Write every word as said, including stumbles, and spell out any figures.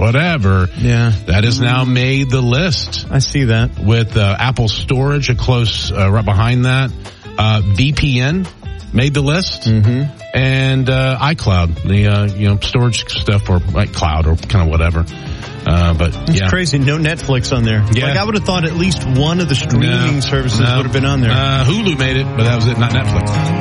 whatever. Yeah. That has now made the list. I see that. With uh, Apple Storage, a close uh, right behind that. Uh, V P N made the list. Mm-hmm. And uh, iCloud, the uh, you know storage stuff, or like cloud or kind of whatever. Uh, but it's yeah. crazy. No Netflix on there. Yeah. Like I would have thought at least one of the streaming no, services no. would have been on there. Uh, Hulu made it, but that was it, not Netflix.